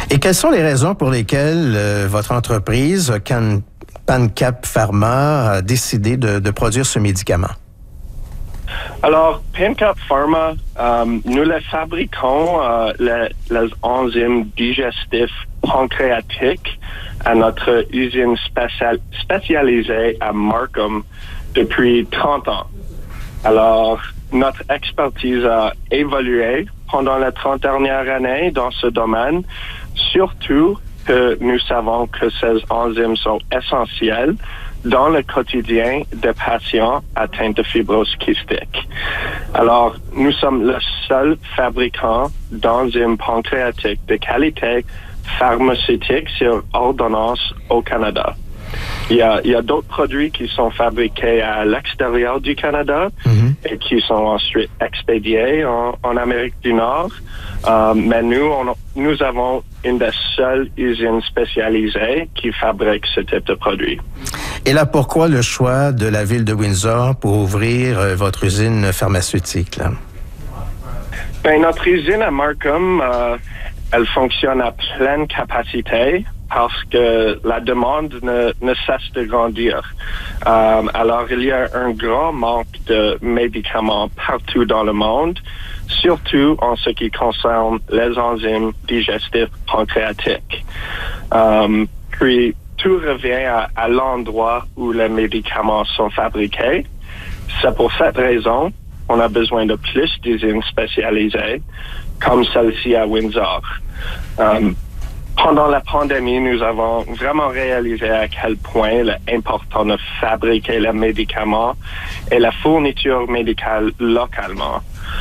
Et quelles sont les raisons pour lesquelles votre entreprise, PanCap Pharma, a décidé de produire ce médicament? Alors, PanCap Pharma, nous les fabriquons les enzymes digestifs pancréatiques à notre usine spécialisée à Markham depuis 30 ans. Alors, notre expertise a évolué pendant les 30 dernières années dans ce domaine, surtout que nous savons que ces enzymes sont essentielles dans le quotidien des patients atteints de fibrose kystique. Alors, nous sommes le seul fabricant d'enzymes pancréatiques de qualité pharmaceutique sur ordonnance au Canada. Il y a d'autres produits qui sont fabriqués à l'extérieur du Canada et qui sont ensuite expédiés en Amérique du Nord. Mais nous avons une des seules usines spécialisées qui fabrique ce type de produit. Et là, pourquoi le choix de la ville de Windsor pour ouvrir votre usine pharmaceutique, là? Ben, notre usine à Markham, elle fonctionne à pleine capacité parce que la demande ne cesse de grandir. Alors, il y a un grand manque de médicaments partout dans le monde, surtout en ce qui concerne les enzymes digestifs pancréatiques. Puis, tout revient à l'endroit où les médicaments sont fabriqués. C'est pour cette raison qu'on a besoin de plus d'usines spécialisées, comme celle-ci à Windsor. Pendant la pandémie, nous avons vraiment réalisé à quel point il est important de fabriquer les médicaments et la fourniture médicale localement.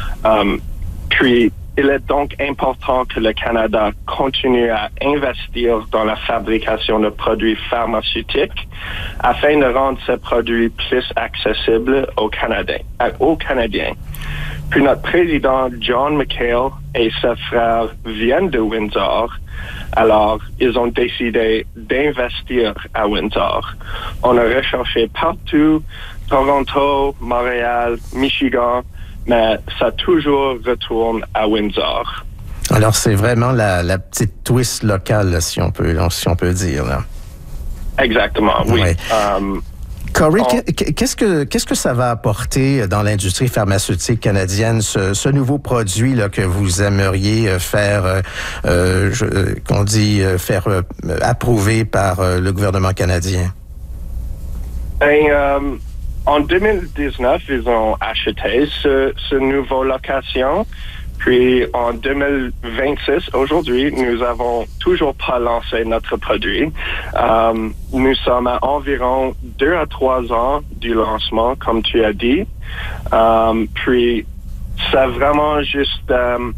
Puis, il est donc important que le Canada continue à investir dans la fabrication de produits pharmaceutiques afin de rendre ces produits plus accessibles aux Canadiens. Puis notre président John McHale et ses frères viennent de Windsor. Alors, ils ont décidé d'investir à Windsor. On a recherché partout, Toronto, Montréal, Michigan, mais ça toujours retourne à Windsor. Alors, c'est vraiment la petite twist locale, là, si on peut dire, là. Exactement, oui. Ouais. Corey, qu'est-ce que ça va apporter dans l'industrie pharmaceutique canadienne, ce nouveau produit là que vous aimeriez faire, approuver par le gouvernement canadien? En 2019, ils ont acheté ce nouveau location. Puis en 2026, aujourd'hui, nous avons toujours pas lancé notre produit. Nous sommes à environ 2 à 3 ans du lancement, comme tu as dit. Puis c'est vraiment juste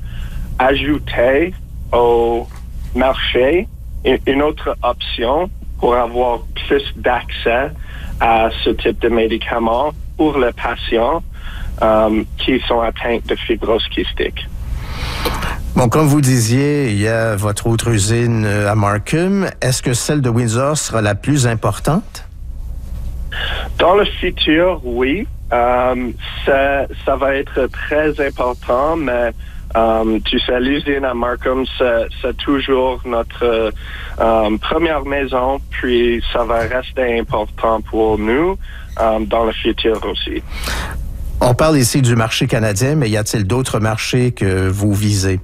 ajouter au marché une autre option pour avoir plus d'accès à ce type de médicaments pour les patients qui sont atteints de fibrose kystique. Bon, comme vous disiez, il y a votre autre usine à Markham. Est-ce que celle de Windsor sera la plus importante? Dans le futur, oui. Ça va être très important, mais tu sais, l'usine à Markham, c'est toujours notre première maison, puis ça va rester important pour nous dans le futur aussi. On parle ici du marché canadien, mais y a-t-il d'autres marchés que vous visez?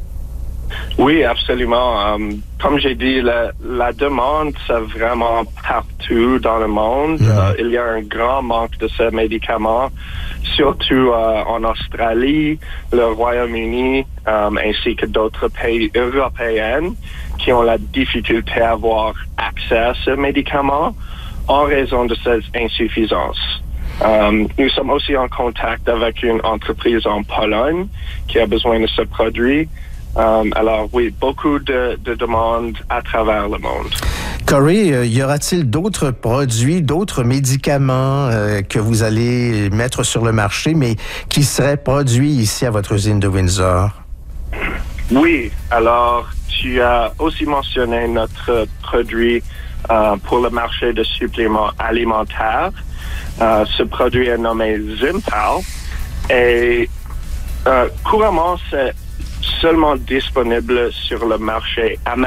Oui, absolument. Comme j'ai dit, la demande, c'est vraiment partout dans le monde. Il y a un grand manque de ces médicaments, surtout en Australie, le Royaume-Uni, ainsi que d'autres pays européens qui ont la difficulté à avoir accès à ces médicaments en raison de ces insuffisances. Nous sommes aussi en contact avec une entreprise en Pologne qui a besoin de ce produit. Alors oui, beaucoup de demandes à travers le monde. Corey, y aura-t-il d'autres produits, d'autres médicaments que vous allez mettre sur le marché, mais qui seraient produits ici à votre usine de Windsor? Oui, alors tu as aussi mentionné notre produit pour le marché de suppléments alimentaires. Ce produit est nommé Zimpal et couramment c'est seulement disponible sur le marché américain.